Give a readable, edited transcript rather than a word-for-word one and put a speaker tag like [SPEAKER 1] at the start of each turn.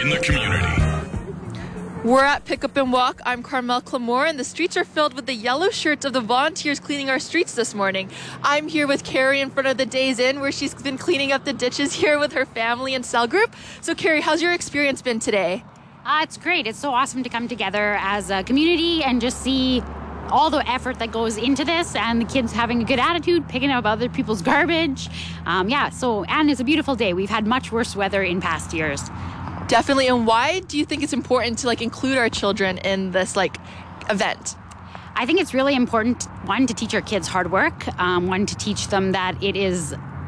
[SPEAKER 1] in the community.
[SPEAKER 2] We're at Pick Up and Walk. I'm Carmel Clamore, and the streets are filled with the yellow shirts of the volunteers cleaning our streets this morning. I'm here with Carrie in front of the Days Inn, where she's been cleaning up the ditches here with her family and cell group. So, Carrie, how's your experience been today?
[SPEAKER 3] It's great. It's so awesome to come together as a community and just see all the effort that goes into this, and the kids having a good attitude, picking up other people's garbage. And it's a beautiful day. We've had much worse weather in past years.
[SPEAKER 2] Definitely. And why do you think it's important to include our children in this event?
[SPEAKER 3] I think it's really important, one, to teach our kids hard work, one, to teach them that it is